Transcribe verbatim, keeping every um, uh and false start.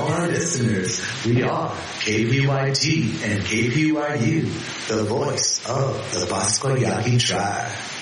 all our listeners. We are K P Y T and K P Y U, the voice of the Bosco Yaqui tribe.